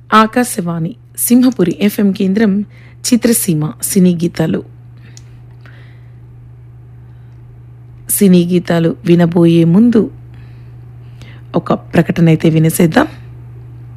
Akashvani Simhapuri FM కేంద్రం. చిత్రసీమ సినీ గీతాలు. సినీ గీతాలు వినబోయే ముందు ఒక ప్రకటన అయితే వినేసేద్దాం.